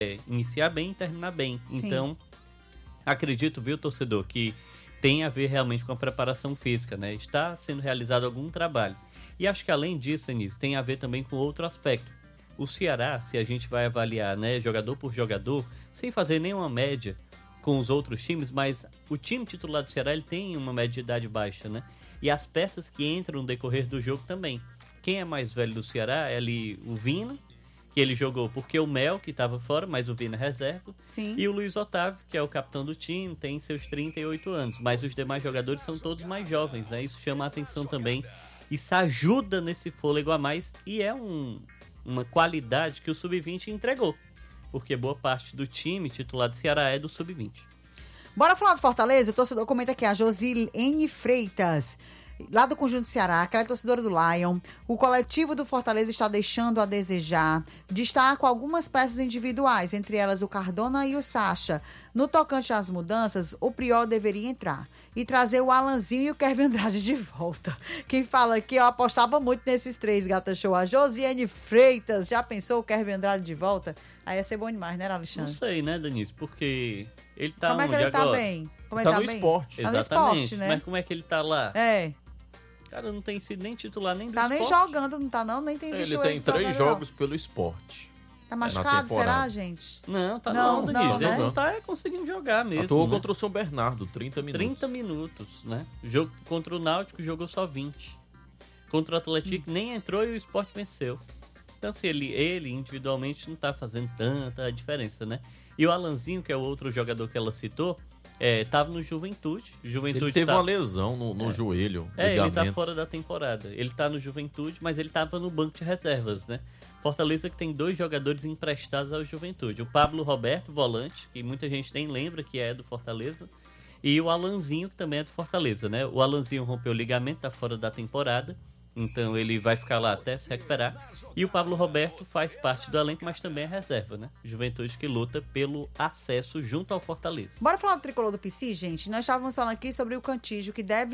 iniciar bem e terminar bem. Sim. Então, acredito, viu, torcedor, que tem a ver realmente com a preparação física, né? Está sendo realizado algum trabalho. E acho que além disso, Denise, tem a ver também com outro aspecto. O Ceará, se a gente vai avaliar, né, jogador por jogador, sem fazer nenhuma média com os outros times, mas o time titular do Ceará ele tem uma média de idade baixa, né? E as peças que entram no decorrer do jogo também. Quem é mais velho do Ceará é ali o Vina, que ele jogou porque o Mel, que estava fora, mas o Vina é reserva. Sim. E o Luiz Otávio, que é o capitão do time, tem seus 38 anos. Mas os demais jogadores são todos mais jovens, né? Isso chama a atenção também. Isso ajuda nesse fôlego a mais e é uma qualidade que o Sub-20 entregou. Porque boa parte do time titular do Ceará é do Sub-20. Bora falar do Fortaleza? O torcedor comenta aqui, a Josilene Freitas, lá do Conjunto Ceará, aquela torcedora do Lion. O coletivo do Fortaleza está deixando a desejar. Destaco algumas peças individuais, entre elas o Cardona e o Sacha. No tocante às mudanças, o Priol deveria entrar e trazer o Alanzinho e o Kevin Andrade de volta. Quem fala aqui, eu apostava muito nesses três, Gata Show. A Josiane Freitas, já pensou o Kevin Andrade de volta? Aí ia ser bom demais, né, Alexandre? Não sei, né, Denise? Porque ele tá Como é que onde ele tá agora? bem? Como ele Tá no bem? esporte. Tá no Exatamente. esporte, né? Mas como é que ele tá lá? É. Cara, não tem sido nem titular, nem do Tá nem esporte. jogando, não tá não? Nem tem visto Ele tem 3 jogando, jogos pelo esporte. Não. Tá machucado, temporada. será, gente? Não, tá Não, não, não, Denise. né? Ele não tá conseguindo jogar mesmo. Atuou né? contra o São Bernardo, 30 minutos. 30 minutos, né? Jogo contra o Náutico jogou só 20. Contra o Atlético nem entrou e o Sport venceu. Então, assim, ele individualmente não tá fazendo tanta diferença, né? E o Alanzinho, que é o outro jogador que ela citou, tava no Juventude. Juventude Ele teve tá... uma lesão no joelho, ele tá ligamento. fora da temporada. Ele tá no Juventude, mas ele tava no banco de reservas, né? Fortaleza que tem 2 jogadores emprestados ao Juventude. O Pablo Roberto, volante, que muita gente nem lembra que é do Fortaleza. E o Alanzinho, que também é do Fortaleza, né? O Alanzinho rompeu o ligamento, tá fora da temporada. Então ele vai ficar lá até se recuperar. E o Pablo Roberto faz parte do elenco, mas também é reserva, né? Juventude que luta pelo acesso junto ao Fortaleza. Bora falar do tricolor do PC, gente? Nós estávamos falando aqui sobre o Cantígio, que deve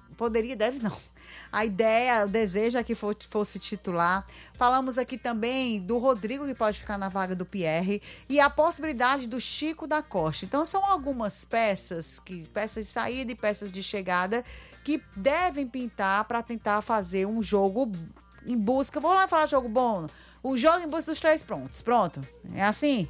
não. A ideia, o desejo é que fosse titular. Falamos aqui também do Rodrigo, que pode ficar na vaga do Pierre, e a possibilidade do Chico da Costa. Então, são algumas peças de saída e peças de chegada que devem pintar para tentar fazer um jogo em busca... Vou lá falar jogo bom. O jogo em busca dos 3 pontos. Pronto. É assim?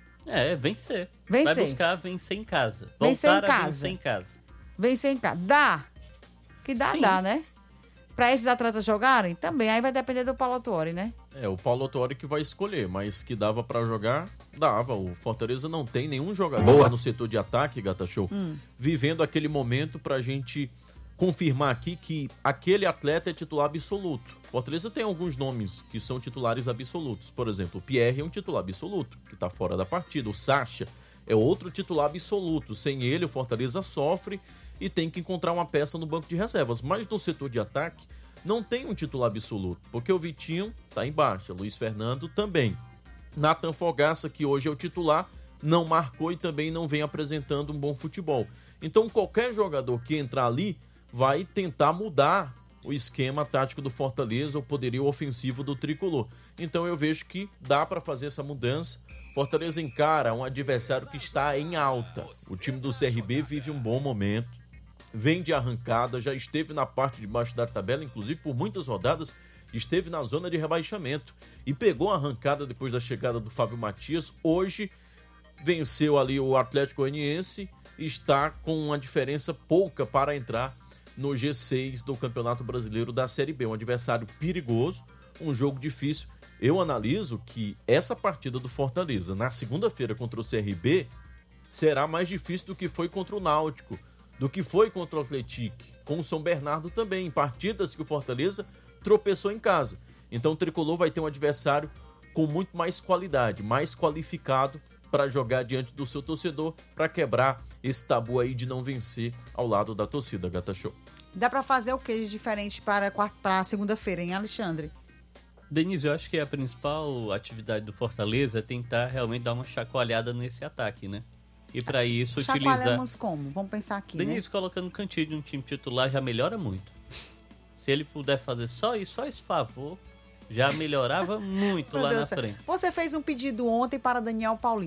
Vencer. Vencer. Vai buscar vencer em casa. Vencer Voltar em a casa. vencer em casa. Vencer em casa. Dá. Que dá, Sim. dá, né? Para esses atletas jogarem, também. Aí vai depender do Paulo Autuori, né? O Paulo Autuori que vai escolher, mas que dava pra jogar, dava. O Fortaleza não tem nenhum jogador lá no setor de ataque, Gata Show, vivendo aquele momento pra gente confirmar aqui que aquele atleta é titular absoluto. Fortaleza tem alguns nomes que são titulares absolutos. Por exemplo, o Pierre é um titular absoluto, que tá fora da partida. O Sacha é outro titular absoluto. Sem ele, o Fortaleza sofre e tem que encontrar uma peça no banco de reservas. Mas no setor de ataque, não tem um titular absoluto, porque o Vitinho tá em baixa, Luiz Fernando também. Nathan Fogaça, que hoje é o titular, não marcou e também não vem apresentando um bom futebol. Então qualquer jogador que entrar ali vai tentar mudar o esquema tático do Fortaleza, o poderio ofensivo do Tricolor. Então eu vejo que dá para fazer essa mudança. Fortaleza encara um adversário que está em alta. O time do CRB vive um bom momento, vem de arrancada, já esteve na parte de baixo da tabela, inclusive por muitas rodadas, esteve na zona de rebaixamento e pegou a arrancada depois da chegada do Fábio Matias. Hoje venceu ali o Atlético Goianiense e está com uma diferença pouca para entrar no G6 do Campeonato Brasileiro da Série B. Um adversário perigoso, um jogo difícil. Eu analiso que essa partida do Fortaleza na segunda-feira contra o CRB será mais difícil do que foi contra o Náutico, do que foi contra o Atlético, com o São Bernardo também, em partidas que o Fortaleza tropeçou em casa. Então o Tricolor vai ter um adversário com muito mais qualidade, mais qualificado para jogar diante do seu torcedor, para quebrar esse tabu aí de não vencer ao lado da torcida, Gata Show. Dá para fazer o que de diferente para segunda-feira, hein, Alexandre? Denise, eu acho que a principal atividade do Fortaleza é tentar realmente dar uma chacoalhada nesse ataque, né? E para isso utilizar... Chacoalhamos como? Vamos pensar aqui, Denise, colocando Cantillo no time titular já melhora muito. Se ele puder fazer só esse favor, já melhorava muito lá na frente. Você fez um pedido ontem para Daniel Paulista.